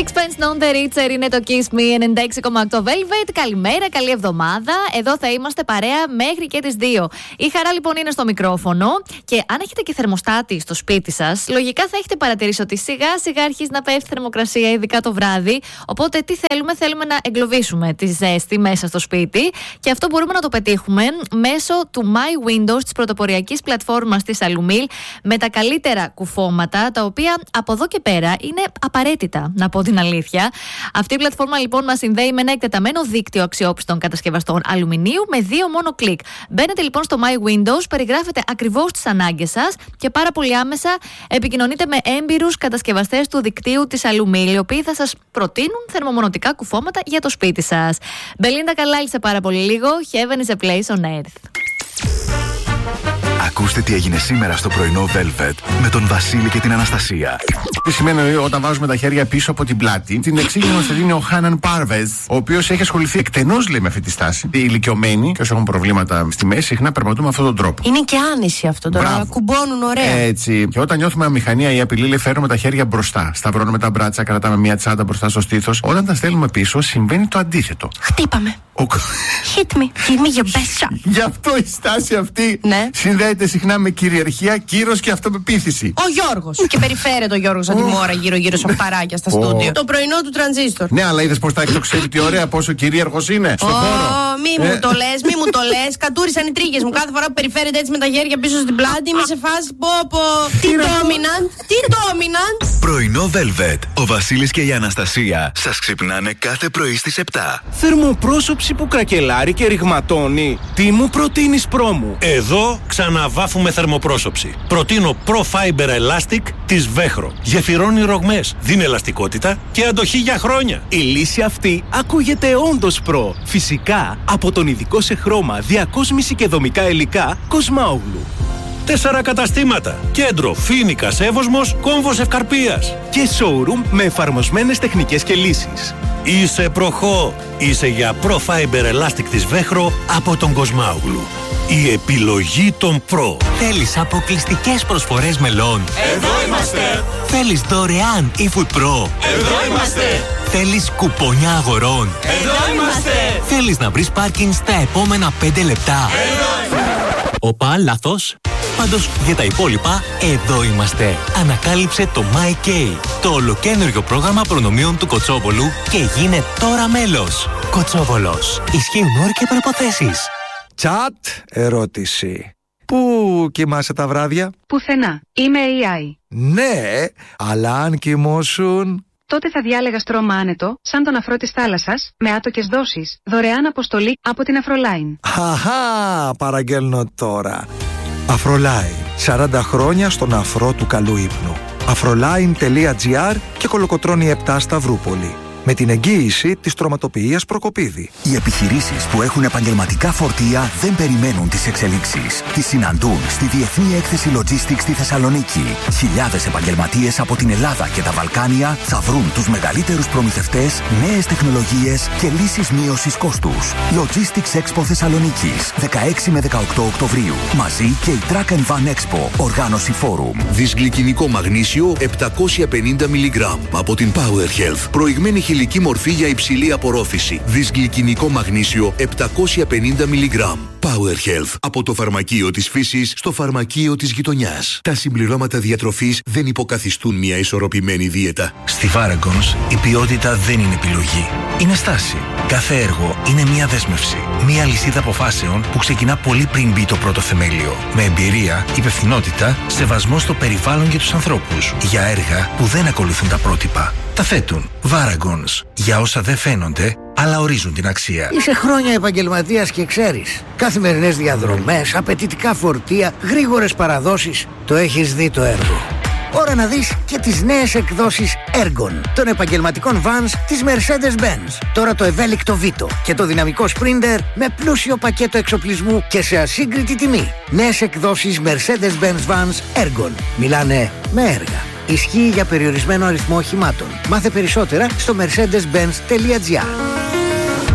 Sixpence None the Richer είναι το Kiss Me 96,8 Velvet. Καλημέρα, καλή εβδομάδα. Εδώ θα είμαστε παρέα μέχρι και τις 2. Η Χαρά λοιπόν είναι στο μικρόφωνο. Και αν έχετε και θερμοστάτη στο σπίτι σας, λογικά θα έχετε παρατηρήσει ότι σιγά σιγά αρχίζει να πέφτει θερμοκρασία, ειδικά το βράδυ. Οπότε τι θέλουμε να εγκλωβίσουμε τη ζέστη μέσα στο σπίτι. Και αυτό μπορούμε να το πετύχουμε μέσω του My Windows, της πρωτοποριακής πλατφόρμας της Alumil, με τα καλύτερα κουφώματα, τα οποία από εδώ και πέρα είναι απαραίτητα, να πω την αλήθεια. Αυτή η πλατφόρμα λοιπόν μας συνδέει με ένα εκτεταμένο δίκτυο αξιόπιστων κατασκευαστών αλουμινίου με 2 μόνο κλικ. Μπαίνετε λοιπόν στο My Windows, περιγράφετε ακριβώς τις ανάγκες σας και πάρα πολύ άμεσα επικοινωνείτε με έμπειρους κατασκευαστές του δικτύου της Alumil, οι οποίοι θα σας προτείνουν θερμομονωτικά κουφώματα για το σπίτι σας. Μπελίντα Καλάλη σε πάρα πολύ λίγο. Heaven is a place on earth. Ακούστε τι έγινε σήμερα στο πρωινό Velvet με τον Βασίλη και την Αναστασία. Τι σημαίνει όταν βάζουμε τα χέρια πίσω από την πλάτη. Την εξήγηση μας δίνει ο Χάναν Πάρβεζ, ο οποίος έχει ασχοληθεί εκτενώς, λέει, με αυτή τη στάση. Οι ηλικιωμένοι και όσοι έχουν προβλήματα στη μέση, συχνά περπατούν με αυτόν τον τρόπο. Είναι και άνεση αυτό τώρα. Μπράβο. Κουμπώνουν ωραία. Έτσι. Και όταν νιώθουμε αμηχανία ή απειλή, λέει, φέρνουμε τα χέρια μπροστά. Σταυρώνουμε τα μπράτσα, κρατάμε μια τσάντα μπροστά στο στήθος. Όταν τα στέλνουμε πίσω, συμβαίνει το αντίθετο. Χτύπαμε. Hit me, give me your best shot. Γι' αυτό η στάση αυτή συνδέεται συχνά με κυριαρχία, κύρος και αυτοπεποίθηση. Ο Γιώργος. Και περιφέρεται ο Γιώργος σαν τη μόρα γύρω-γύρω σε φταράκια στα στούντιο. Το πρωινό του τρανζίστορ. Ναι, αλλά είδες πως τα εκτοξεύει, τι ωραία, πόσο κυρίαρχος είναι στο χώρο. Μη μου το λες. Κατούρισαν οι τρίχες μου. Κάθε φορά που περιφέρεται έτσι με τα χέρια πίσω στην πλάτη, είμαι σε φάση πω. Τι dominant. Πρωινό Velvet. Ο Βασίλης και η Αναστασία σας ξυπνάνε κάθε πρωί στις 7. Θερμοπρόσωψη που κρακελάρει και ρηγματώνει. Τι μου προτείνεις, πρόμου? Εδώ ξαναβάφουμε θερμοπρόσωψη. Προτείνω Pro Fiber Elastic της Βέχρο. Γεφυρώνει ρογμές, δίνει ελαστικότητα και αντοχή για χρόνια. Η λύση αυτή ακούγεται όντως προ. Φυσικά από τον ειδικό σε χρώμα, διακόσμηση και δομικά υλικά Κοσμάογλου. 4 καταστήματα. Κέντρο Φοίνικας Εύωσμος, Κόμβος Ευκαρπίας. Και showroom με εφαρμοσμένες τεχνικές και λύσεις. Είσαι προχώ. Είσαι για Pro Fiber Elastic της Βέχρο από τον Κοσμάογλου. Η επιλογή των Pro. Θέλεις αποκλειστικές προσφορές μελών? Εδώ είμαστε. Θέλεις δωρεάν eFood Pro? Εδώ είμαστε. Θέλεις κουπόνια αγορών? Εδώ είμαστε. Θέλεις να βρεις πάρκινγκ στα επόμενα 5 λεπτά? Εδώ είμαστε. Οπα, λάθος. Πάντως για τα υπόλοιπα, εδώ είμαστε. Ανακάλυψε το MyK, το ολοκαίνουργιο πρόγραμμα προνομίων του Κοτσόβολου και γίνε τώρα μέλος. Κοτσόβολος. Ισχύουν όροι και προϋποθέσεις. Τσατ, ερώτηση. Πού κοιμάσαι τα βράδια? Πουθενά. Είμαι AI. Ναι, αλλά αν κοιμώσουν... Τότε θα διάλεγα στρώμα άνετο, σαν τον αφρό της θάλασσας, με άτοκες δόσεις, δωρεάν αποστολή από την Αφρολάιν. Χαχά, παραγγέλνω τώρα. Αφρολάιν, 40 χρόνια στον αφρό του καλού ύπνου. Afrolain.gr και Κολοκοτρώνη 7 Σταυρούπολη. Με την εγγύηση της τροματοποιίας Προκοπίδη. Οι επιχειρήσεις που έχουν επαγγελματικά φορτία δεν περιμένουν τις εξελίξεις. Τις συναντούν στη Διεθνή Έκθεση Logistics στη Θεσσαλονίκη. Χιλιάδες επαγγελματίες από την Ελλάδα και τα Βαλκάνια θα βρουν τους μεγαλύτερους προμηθευτές, νέες τεχνολογίες και λύσεις μείωσης κόστους. Logistics Expo Θεσσαλονίκης, 16 με 18 Οκτωβρίου. Μαζί και η Track and Van Expo, οργάνωση φόρουμ. Δυσγλυκινικό μαγνήσιο 750 mg από την Power Health. Προηγμένη χηλική μορφή για υψηλή απορρόφηση. Δυσγλυκινικό μαγνήσιο 750 mg. Power Health. Από το φαρμακείο της φύσης στο φαρμακείο της γειτονιάς. Τα συμπληρώματα διατροφής δεν υποκαθιστούν μια ισορροπημένη δίαιτα. Στη Varagons η ποιότητα δεν είναι επιλογή. Είναι στάση. Κάθε έργο είναι μια δέσμευση. Μια λυσίδα αποφάσεων που ξεκινά πολύ πριν μπει το πρώτο θεμέλιο. Με εμπειρία, υπευθυνότητα, σεβασμό στο περιβάλλον και τους ανθρώπους. Για έργα που δεν ακολουθούν τα πρότυπα. Τα θέτουν. Varagons. Για όσα δεν φαίνονται, αλλά ορίζουν την αξία. Είσαι χρόνια επαγγελματίας και ξέρεις. Καθημερινές διαδρομές, απαιτητικά φορτία, γρήγορες παραδόσεις. Το έχεις δει το έργο. Ώρα να δεις και τις νέες εκδόσεις Ergon των επαγγελματικών vans της Mercedes-Benz. Τώρα το ευέλικτο Vito και το δυναμικό Sprinter με πλούσιο πακέτο εξοπλισμού και σε ασύγκριτη τιμή. Νέες εκδόσεις Mercedes-Benz vans Ergon. Μιλάνε με έργα. Ισχύει για περιορισμένο αριθμό οχημάτων. Μάθε περισσότερα στο mercedes-benz.gr.